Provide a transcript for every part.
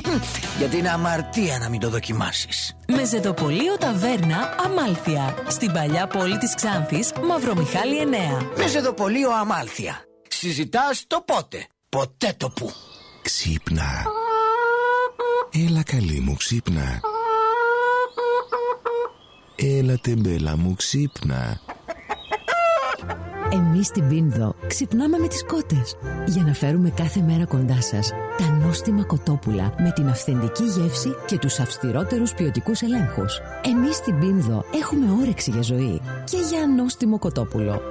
Γιατί είναι αμαρτία να μην το δοκιμάσεις. Μεζεδοπολείο Ταβέρνα Αμάλθεια. Στην παλιά πόλη της Ξάνθης, Μαυρομιχάλη 9. Μεζεδοπολείο Αμάλθεια. Συζητάς το πότε, ποτέ το που. Ξύπνα. Έλα καλή μου, ξύπνα. Έλα τεμπέλα μου, ξύπνα. Εμείς στην Πίνδο ξυπνάμε με τις κότες για να φέρουμε κάθε μέρα κοντά σας τα νόστιμα κοτόπουλα με την αυθεντική γεύση και τους αυστηρότερους ποιοτικούς ελέγχους. Εμείς στην Πίνδο έχουμε όρεξη για ζωή και για νόστιμο κοτόπουλο.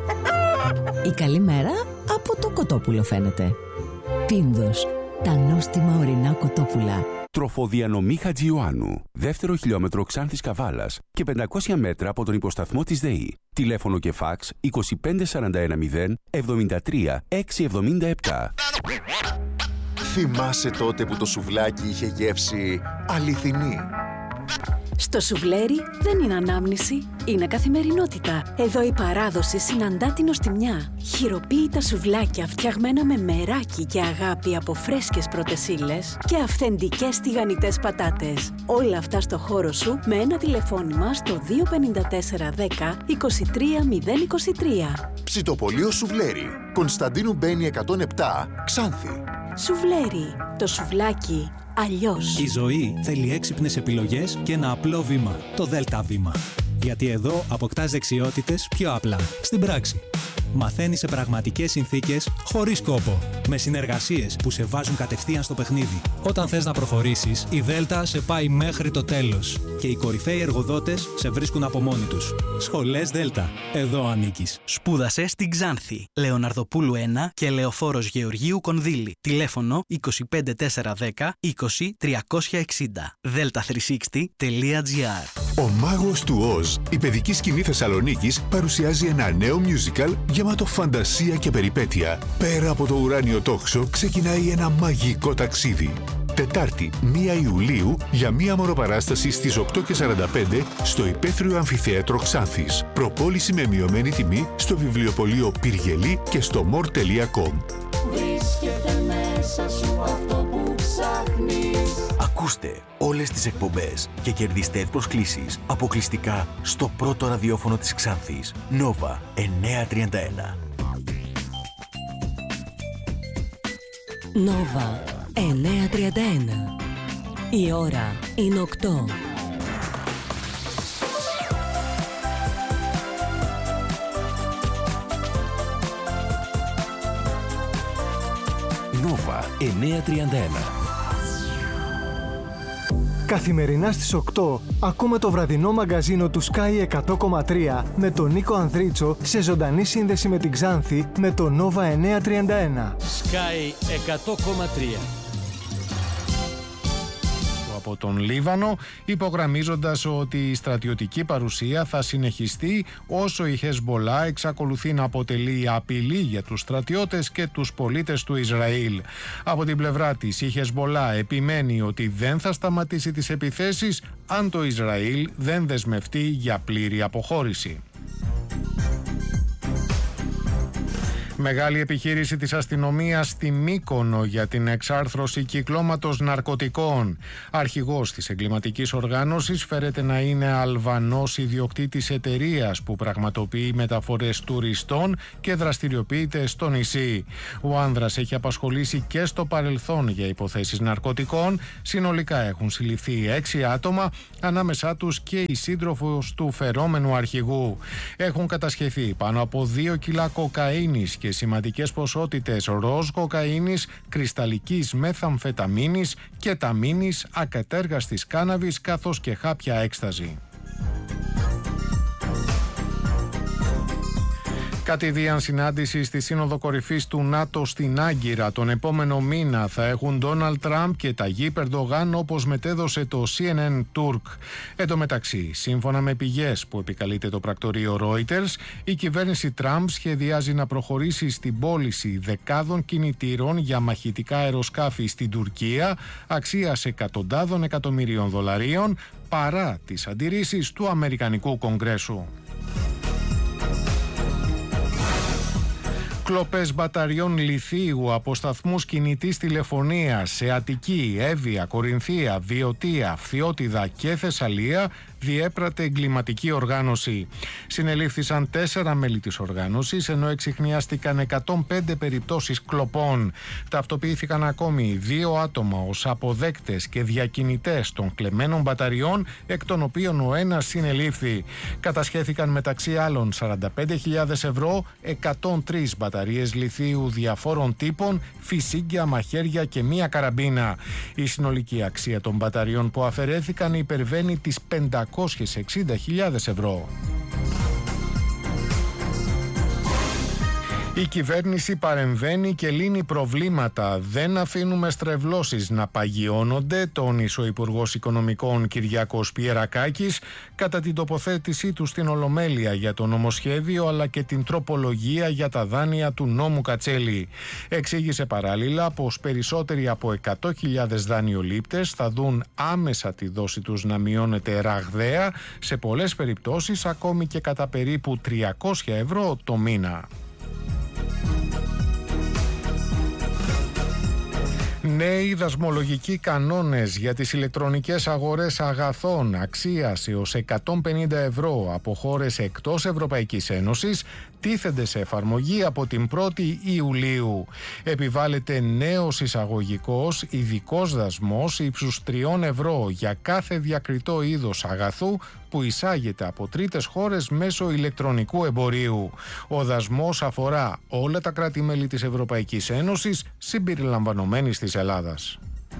Η καλή μέρα από το κοτόπουλο φαίνεται. Πίνδος, τα νόστιμα ορεινά κοτόπουλα. Τροφοδιανομή Χατζιωάννου. Δεύτερο χιλιόμετρο Ξάνθης Καβάλας και 500 μέτρα από τον υποσταθμό της ΔΕΗ. Τηλέφωνο και φάξ 25410 73 677. Θυμάσαι τότε που το σουβλάκι είχε γεύση αληθινή? Στο σουβλέρι δεν είναι ανάμνηση, είναι καθημερινότητα. Εδώ η παράδοση συναντά την νοστιμιά. Χειροποίητα σουβλάκια φτιαγμένα με μεράκι και αγάπη από φρέσκες πρωτεσίλες και αυθεντικές τηγανιτές πατάτες. Όλα αυτά στο χώρο σου με ένα τηλεφώνημα στο 25410 23023. Ψητοπολείο Σουβλέρι. Κωνσταντίνου Μπένη 107, Ξάνθη. Σουβλέρι. Το σουβλάκι αλλιώς. Η ζωή θέλει έξυπνες επιλογές και ένα απλό βήμα. Το ΔΕΛΤΑ βήμα. Γιατί εδώ αποκτάς δεξιότητες πιο απλά. Στην πράξη. Μαθαίνεις σε πραγματικές συνθήκες, χωρίς κόπο. Με συνεργασίες που σε βάζουν κατευθείαν στο παιχνίδι. Όταν θες να προχωρήσεις, η ΔΕΛΤΑ σε πάει μέχρι το τέλος. Και οι κορυφαίοι εργοδότες σε βρίσκουν από μόνοι τους. Σχολές ΔΕΛΤΑ. Εδώ ανήκεις. Σπούδασε στην Ξάνθη. Λεωναρδοπούλου 1 και Λεωφόρος Γεωργίου Κονδύλη. Τηλέφωνο 25410 20360. delta360.gr. Ο Μάγος του Οζ, η παιδική σκηνή Θεσσαλονίκης, παρουσιάζει ένα νέο musical γεμάτο φαντασία και περιπέτεια. Πέρα από το ουράνιο τόξο ξεκινάει ένα μαγικό ταξίδι. Τετάρτη 1 Ιουλίου για μία μονοπαράσταση στις 8:45 στο Υπαίθριο Αμφιθέατρο Ξάνθης. Προπόληση με μειωμένη τιμή στο βιβλιοπωλείο Πυργελή και στο more.com. Βρίσκεται μέσα σου αυτό που ψάχνεις. Ακούστε όλες τις εκπομπές και κερδίστε προσκλήσεις αποκλειστικά στο πρώτο ραδιόφωνο της Ξάνθης, Nova 931. Nova 931. Η ώρα είναι 8. Nova 931. Καθημερινά στις 8 ακούμε το βραδινό μαγκαζίνο του Sky 100,3 με τον Νίκο Ανδρίτσο σε ζωντανή σύνδεση με την Ξάνθη με το Nova 931. Sky 100,3. Από τον Λίβανο, υπογραμμίζοντας ότι η στρατιωτική παρουσία θα συνεχιστεί όσο η Χεσμπολά εξακολουθεί να αποτελεί απειλή για τους στρατιώτες και τους πολίτες του Ισραήλ. Από την πλευρά της, η Χεσμπολά επιμένει ότι δεν θα σταματήσει τις επιθέσεις αν το Ισραήλ δεν δεσμευτεί για πλήρη αποχώρηση. Μεγάλη επιχείρηση της αστυνομίας στη Μύκονο για την εξάρθρωση κυκλώματος ναρκωτικών. Αρχηγός της εγκληματικής οργάνωσης φέρεται να είναι Αλβανός ιδιοκτήτης εταιρείας που πραγματοποιεί μεταφορές τουριστών και δραστηριοποιείται στο νησί. Ο άνδρας έχει απασχολήσει και στο παρελθόν για υποθέσεις ναρκωτικών. Συνολικά έχουν συλληφθεί 6 άτομα, ανάμεσά τους και η σύντροφος του φερόμενου αρχηγού. Έχουν κατασχεθεί πάνω από 2 κιλά κοκαίνης και σημαντικές ποσότητες ροζ κοκαίνης, κρυσταλλικής μεθαμφεταμίνης και ταμίνης, ακατέργαστης κάναβης καθώς και χάπια έκσταζη. Κατηδίαν συνάντηση στη Σύνοδο Κορυφής του ΝΑΤΟ στην Άγκυρα τον επόμενο μήνα θα έχουν Ντόναλντ Τραμπ και Ταγίπ Ερντογάν, όπως μετέδωσε το CNN Turk. Εν τω μεταξύ, σύμφωνα με πηγές που επικαλείται το πρακτορείο Reuters, η κυβέρνηση Τραμπ σχεδιάζει να προχωρήσει στην πώληση δεκάδων κινητήρων για μαχητικά αεροσκάφη στην Τουρκία αξίας εκατοντάδων εκατομμυρίων δολαρίων, παρά τις αντιρρήσεις του Αμερικανικού Κογκρέσου. Κλοπές μπαταριών λιθίου από σταθμούς κινητής τηλεφωνίας σε Αττική, Εύβοια, Κορινθία, Βιωτία, Φθιώτιδα και Θεσσαλία διέπρατε εγκληματική οργάνωση. Συνελήφθησαν 4 μέλη της οργάνωσης, ενώ εξιχνιάστηκαν 105 περιπτώσεις κλοπών. Ταυτοποιήθηκαν ακόμη 2 άτομα ως αποδέκτες και διακινητές των κλεμμένων μπαταριών, εκ των οποίων ο ένας συνελήφθη. Κατασχέθηκαν μεταξύ άλλων 45.000 ευρώ, 103 μπαταρίες λιθίου διαφόρων τύπων, φυσίγγια, μαχαίρια και μία καραμπίνα. Η συνολική αξία των μπαταριών που αφαιρέθηκαν υπερβαίνει τις 560.000 ευρώ. Η κυβέρνηση παρεμβαίνει και λύνει προβλήματα. Δεν αφήνουμε στρεβλώσεις να παγιώνονται, τόνισε ο Υπουργός Οικονομικών Κυριάκος Πιερακάκης κατά την τοποθέτησή του στην Ολομέλεια για το νομοσχέδιο αλλά και την τροπολογία για τα δάνεια του νόμου Κατσέλη. Εξήγησε παράλληλα πως περισσότεροι από 100.000 δανειολήπτες θα δουν άμεσα τη δόση τους να μειώνεται ραγδαία, σε πολλές περιπτώσεις ακόμη και κατά περίπου 300 ευρώ το μήνα. Νέοι δασμολογικοί κανόνες για τις ηλεκτρονικές αγορές αγαθών αξίας έως 150 ευρώ από χώρες εκτός Ευρωπαϊκής Ένωσης τίθενται σε εφαρμογή από την 1η Ιουλίου. Επιβάλλεται νέος εισαγωγικός ειδικός δασμός ύψους 3 ευρώ για κάθε διακριτό είδος αγαθού που εισάγεται από τρίτες χώρες μέσω ηλεκτρονικού εμπορίου. Ο δασμός αφορά όλα τα κράτη-μέλη της Ευρωπαϊκής Ένωσης, συμπεριλαμβανομένης της Ελλάδας.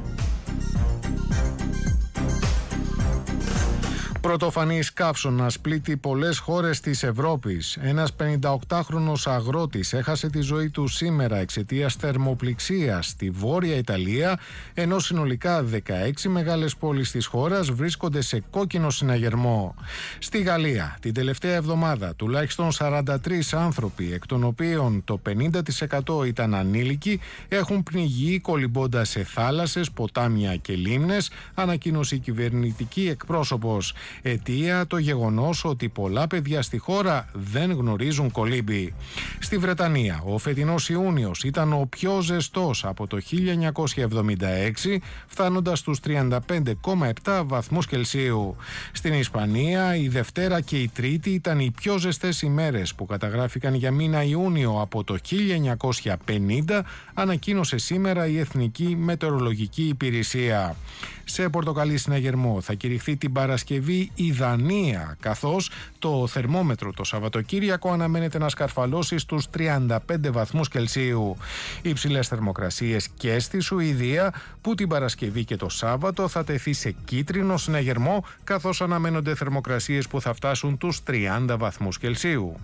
Πρωτοφανής καύσωνας πλήττει πολλές χώρες της Ευρώπης. Ένας 58χρονος αγρότης έχασε τη ζωή του σήμερα εξαιτίας θερμοπληξίας στη Βόρεια Ιταλία, ενώ συνολικά 16 μεγάλες πόλεις της χώρας βρίσκονται σε κόκκινο συναγερμό. Στη Γαλλία, την τελευταία εβδομάδα, τουλάχιστον 43 άνθρωποι, εκ των οποίων το 50% ήταν ανήλικοι, έχουν πνιγεί κολυμπώντας σε θάλασσες, ποτάμια και λίμνες, ανακοίνωσε η κυβερνητική εκπρόσωπος. Αιτία το γεγονός ότι πολλά παιδιά στη χώρα δεν γνωρίζουν κολύμπη. Στη Βρετανία, ο φετινός Ιούνιος ήταν ο πιο ζεστός από το 1976, φτάνοντας στους 35,7 βαθμούς Κελσίου. Στην Ισπανία, η Δευτέρα και η Τρίτη ήταν οι πιο ζεστές ημέρες που καταγράφηκαν για μήνα Ιούνιο από το 1950, ανακοίνωσε σήμερα η Εθνική Μετεωρολογική Υπηρεσία. Σε πορτοκαλί συναγερμό θα κηρυχθεί την Παρασκευή η Δανία, καθώς το θερμόμετρο το Σαββατοκύριακο αναμένεται να σκαρφαλώσει στους 35 βαθμούς Κελσίου. Υψηλές θερμοκρασίες και στη Σουηδία, που την Παρασκευή και το Σάββατο θα τεθεί σε κίτρινο συναγερμό, καθώς αναμένονται θερμοκρασίες που θα φτάσουν τους 30 βαθμούς Κελσίου.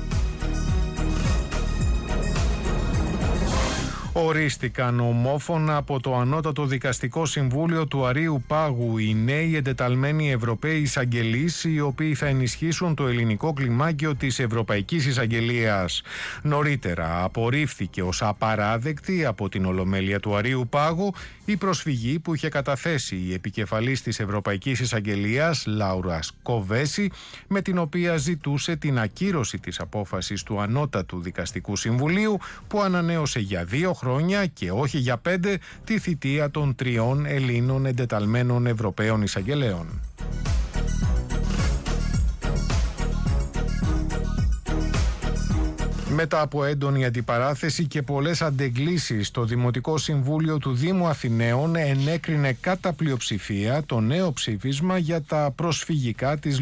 Ορίστηκαν ομόφωνα από το Ανώτατο Δικαστικό Συμβούλιο του Αρείου Πάγου οι νέοι εντεταλμένοι Ευρωπαίοι εισαγγελείς, οι οποίοι θα ενισχύσουν το ελληνικό κλιμάκιο της Ευρωπαϊκής Εισαγγελίας. Νωρίτερα απορρίφθηκε ως απαράδεκτη από την Ολομέλεια του Αρείου Πάγου η προσφυγή που είχε καταθέσει η επικεφαλής της Ευρωπαϊκής Εισαγγελίας, Λάουρα Κοβέση, με την οποία ζητούσε την ακύρωση της απόφασης του Ανώτατου Δικαστικού Συμβουλίου, που ανανέωσε για 2 χρόνια και όχι για 5 τη θητεία των 3 Ελλήνων εντεταλμένων Ευρωπαίων εισαγγελέων. Μετά από έντονη αντιπαράθεση και πολλές αντεγκλήσεις, το Δημοτικό Συμβούλιο του Δήμου Αθηναίων ενέκρινε κατά πλειοψηφία το νέο ψήφισμα για τα προσφυγικά της